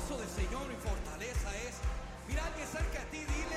gozo del Señor mi fortaleza es. Mira a alguien cerca de ti, dile.